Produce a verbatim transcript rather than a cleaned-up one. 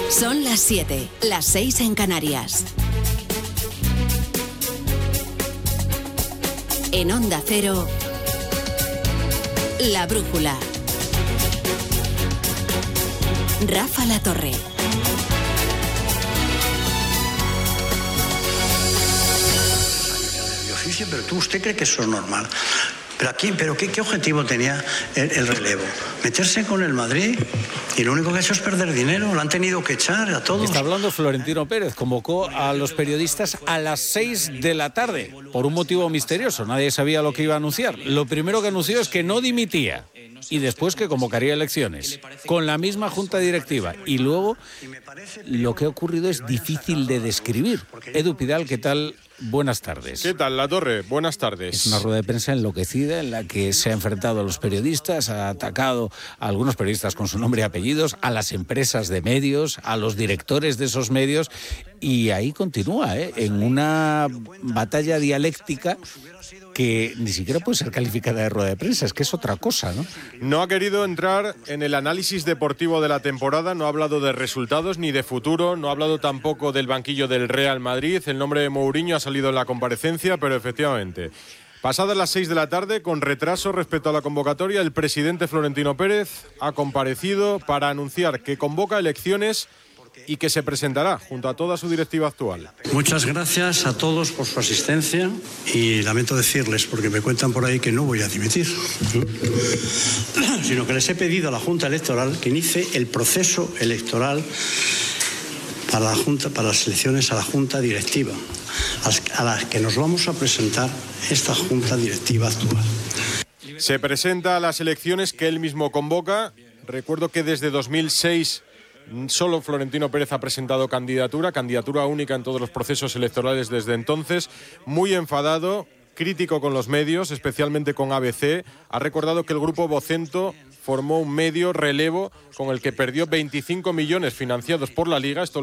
Son las siete, las seis en Canarias. En Onda Cero, La Brújula. Rafa La Torre. De oficio, pero tú, ¿usted cree que eso es normal? Pero aquí, pero ¿qué, qué objetivo tenía el, el relevo? Meterse con el Madrid y lo único que ha hecho es perder dinero. Lo han tenido que echar a todos. Está hablando Florentino Pérez. Convocó a los periodistas a las seis de la tarde por un motivo misterioso. Nadie sabía lo que iba a anunciar. Lo primero que anunció es que no dimitía y después que convocaría elecciones con la misma junta directiva. Y luego lo que ha ocurrido es difícil de describir. Edu Pidal, ¿qué tal? Buenas tardes. ¿Qué tal, La Torre? Buenas tardes. Es una rueda de prensa enloquecida en la que se ha enfrentado a los periodistas, ha atacado a algunos periodistas con su nombre y apellidos, a las empresas de medios, a los directores de esos medios, y ahí continúa, ¿eh? en una batalla dialéctica que ni siquiera puede ser calificada de rueda de prensa, es que es otra cosa, ¿no? No ha querido entrar en el análisis deportivo de la temporada, no ha hablado de resultados ni de futuro, no ha hablado tampoco del banquillo del Real Madrid. El nombre de Mourinho ha salido en la comparecencia, pero efectivamente, pasadas las seis de la tarde, con retraso respecto a la convocatoria, el presidente Florentino Pérez ha comparecido para anunciar que convoca elecciones y que se presentará junto a toda su directiva actual. Muchas gracias a todos por su asistencia y lamento decirles, porque me cuentan por ahí que no voy a dimitir, sino que les he pedido a la Junta Electoral que inicie el proceso electoral para la Junta, para las elecciones a la Junta Directiva, a las que nos vamos a presentar esta Junta Directiva actual. Se presenta a las elecciones que él mismo convoca. Recuerdo que desde dos mil seis solo Florentino Pérez ha presentado candidatura, candidatura única en todos los procesos electorales desde entonces. Muy enfadado, crítico con los medios, especialmente con A B C. Ha recordado que el grupo Vocento formó un medio relevo con el que perdió veinticinco millones financiados por la Liga. Esto